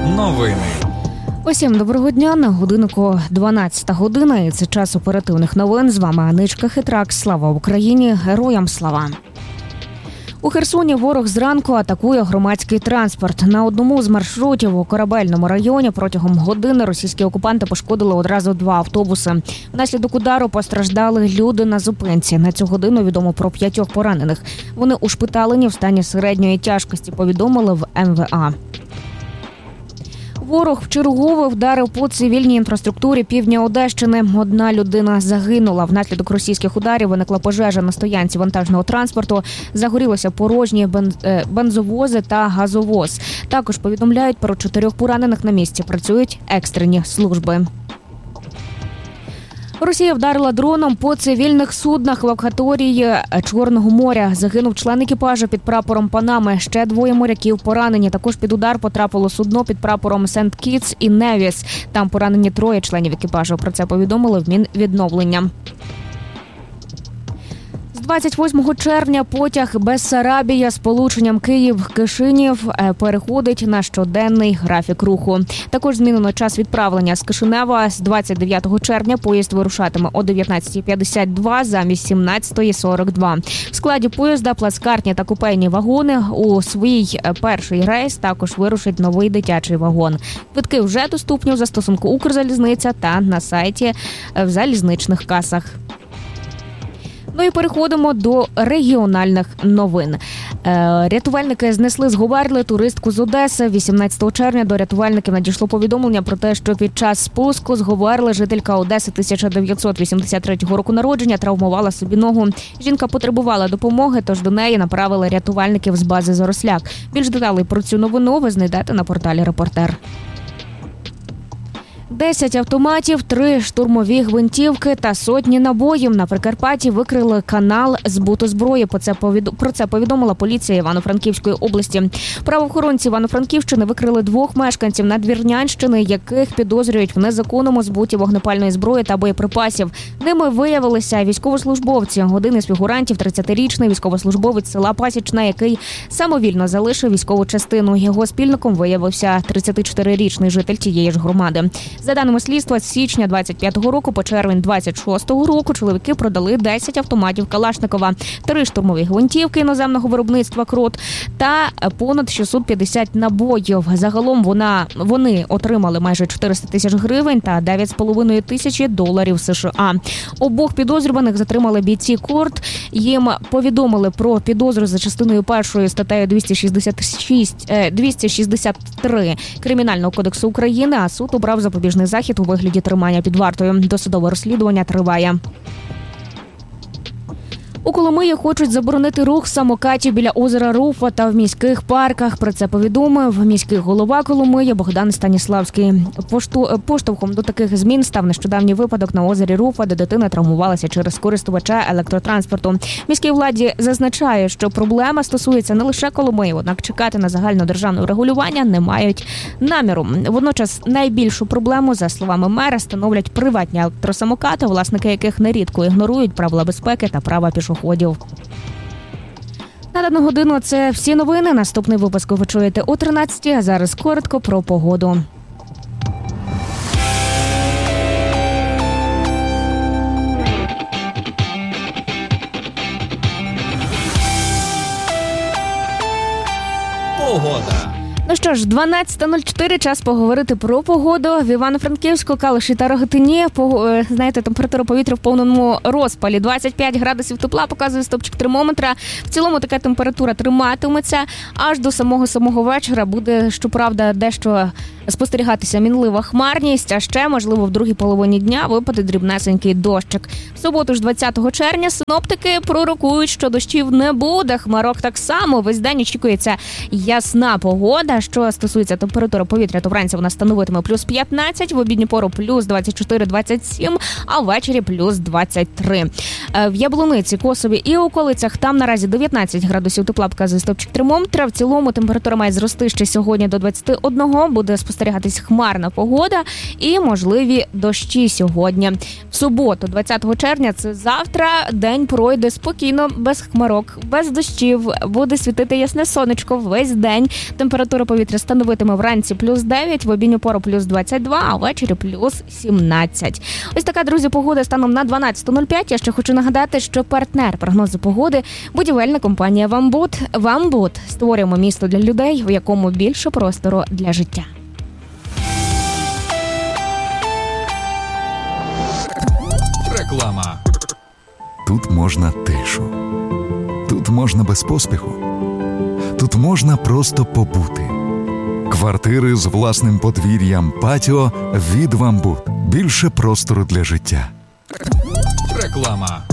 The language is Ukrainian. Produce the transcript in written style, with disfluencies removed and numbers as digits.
Новини. Усім доброго дня. На годиннику 12 година, і це час оперативних новин. З вами Аничка Хитрак. Слава Україні! Героям слава! У Херсоні ворог зранку атакує громадський транспорт. На одному з маршрутів у Корабельному районі протягом години російські окупанти пошкодили одразу 2 автобуси. Внаслідок удару постраждали люди на зупинці. На цю годину відомо про 5 поранених. Вони ушпиталені в стані середньої тяжкості, повідомили в МВА. Ворог вчергове вдарив по цивільній інфраструктурі півдня Одещини. Одна людина загинула. Внаслідок російських ударів виникла пожежа на стоянці вантажного транспорту. Загорілися порожні бензовози та газовоз. Також повідомляють про 4 поранених на місці. Працюють екстрені служби. Росія вдарила дроном по цивільних суднах в акваторії Чорного моря. Загинув член екіпажу під прапором Панами. Ще 2 моряків поранені. Також під удар потрапило судно під прапором Сент-Кітс і Невіс. Там поранені 3 членів екіпажу. Про це повідомили в Мінвідновлення. 28 червня потяг Бессарабія з полученням Київ-Кишинів переходить на щоденний графік руху. Також змінено час відправлення з Кишинева. З 29 червня поїзд вирушатиме о 19:52 замість 17:42. В складі поїзда плацкартні та купейні вагони. У свій перший рейс також вирушить новий дитячий вагон. Квитки вже доступні у застосунку Укрзалізниця та на сайті в залізничних касах. Ну і переходимо до регіональних новин. Рятувальники знесли з Говерли туристку з Одеси. 18 червня до рятувальників надійшло повідомлення про те, що під час спуску з Говерли жителька Одеси 1983 року народження травмувала собі ногу. Жінка потребувала допомоги, тож до неї направили рятувальників з бази «Зоросляк». Більш деталей про цю новину ви знайдете на порталі «Репортер». 10 автоматів, 3 штурмові гвинтівки та сотні набоїв. На Прикарпатті викрили канал збуту зброї. Про це повідомила поліція Івано-Франківської області. Правоохоронці Івано-Франківщини викрили 2 мешканців Надвірнянщини, яких підозрюють в незаконному збуті вогнепальної зброї та боєприпасів. Ними виявилися військовослужбовці. Один із фігурантів – 30-річний військовослужбовець села Пасічна, який самовільно залишив військову частину. Його спільником виявився 34-річний житель тієї ж громади. За даними слідства, з січня 25-го року по червень 26-го року чоловіки продали 10 автоматів Калашникова, 3 штурмові гвинтівки іноземного виробництва «Крот» та понад 650 набоїв. Загалом вони отримали майже 400 тисяч гривень та 9,5 тисячі доларів США. Обох підозрюваних затримали бійці «Корт». Їм повідомили про підозру за частиною 1 статтею 263 Кримінального кодексу України, а суд обрав запобіжний захід у вигляді тримання під вартою. Досудове розслідування триває. У Коломиї хочуть заборонити рух самокатів біля озера Руфа та в міських парках. Про це повідомив міський голова Коломиї Богдан Станіславський. Поштовхом до таких змін став нещодавній випадок на озері Руфа, де дитина травмувалася через користувача електротранспорту. Міській владі зазначає, що проблема стосується не лише Коломиї, однак чекати на загальнодержавне регулювання не мають наміру. Водночас найбільшу проблему, за словами мера, становлять приватні електросамокати, власники яких нерідко ігнорують правила безпеки та права пішоходів. На дану годину це всі новини. Наступний випуск ви чуєте о 13-й, а зараз коротко про погоду. Погода. Ну що ж, 12:04, час поговорити про погоду. В Івано-Франківську, Калуші та Рогатині, знаєте, температура повітря в повному розпалі. 25 градусів тепла показує стопчик термометра. В цілому така температура триматиметься аж до самого вечора. Буде, щоправда, дещо спостерігатися мінлива хмарність, а ще, можливо, в другій половині дня випаде дрібнесенький дощик. В суботу ж 20 червня синоптики пророкують, що дощів не буде, хмарок так само. Весь день очікується ясна погода. Що стосується температури повітря, то вранці вона становитиме плюс 15, в обідню пору плюс 24-27, а ввечері плюс 23. В Яблуниці, Косові і околицях там наразі 19 градусів тепла показує стопчик термометра. В цілому температура має зрости ще сьогодні до 21, буде спостерігатися спостерігатись хмарна погода і можливі дощі сьогодні. В суботу, 20 червня, це завтра, день пройде спокійно, без хмарок, без дощів, буде світити ясне сонечко весь день. Температура повітря становитиме вранці плюс 9, в обідню пору плюс 22, а ввечері плюс 17. Ось така, друзі, погода станом на 12.05. Я ще хочу нагадати, що партнер прогнозу погоди – будівельна компанія «Вамбут». «Вамбут» – створюємо місто для людей, у якому більше простору для життя. Реклама. Тут можна тишу. Тут можна без поспіху. Тут можна просто побути. Квартири з власним подвір'ям, патіо від «Вамбут». Більше простору для життя. Реклама.